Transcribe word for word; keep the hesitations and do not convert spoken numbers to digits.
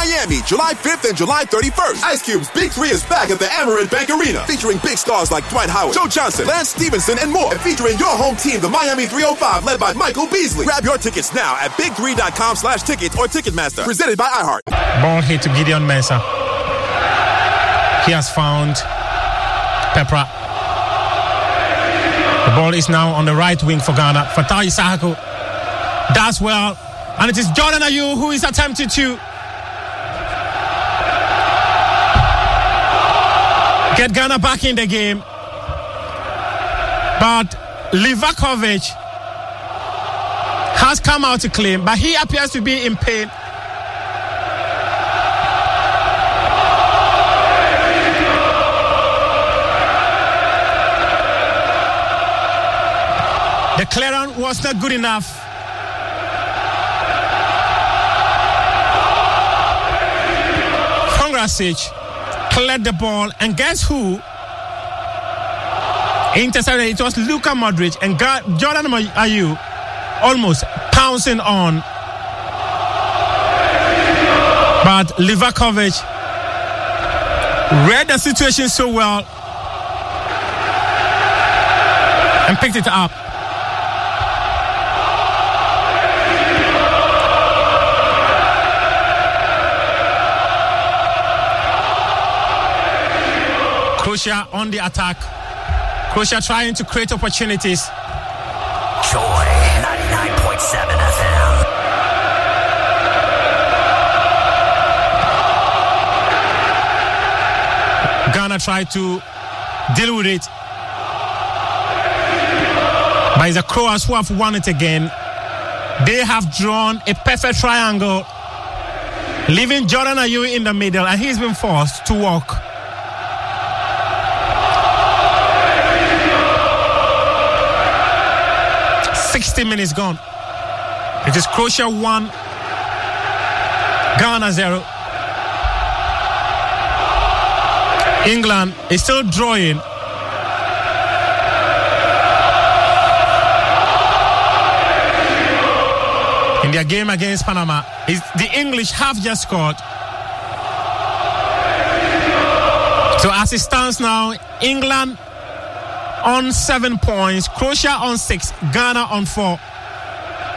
Miami, July fifth and July thirty-first. Ice Cube's Big Three is back at the Amerant Bank Arena, featuring big stars like Dwight Howard, Joe Johnson, Lance Stevenson, and more. And featuring your home team, the Miami three oh five, led by Michael Beasley. Grab your tickets now at big three dot com slash tickets or Ticketmaster. Presented by iHeart. Ball hit to Gideon Mensah. He has found Pepra. The ball is now on the right wing for Ghana. Fatai Issahaku does well. And it is Jordan Ayew who is attempting to get Ghana back in the game. But Livakovic has come out to claim, but he appears to be in pain. The clearance was not good enough. Pongrasic cleared the ball, and guess who intercepted? It was Luka Modric, and Jordan Ayew almost pouncing on. But Livakovic read the situation so well and picked it up. Croatia on the attack. Croatia trying to create opportunities. Joy ninety-nine point seven F M. Ghana tried to deal with it. But it's the Croats who have won it again. They have drawn a perfect triangle, leaving Jordan Ayew in the middle, and he's been forced to walk. sixty minutes gone. It is Croatia one, Ghana zero. England is still drawing. In their game against Panama, the English have just scored. So as it stands now, England on seven points, Croatia on six, Ghana on four.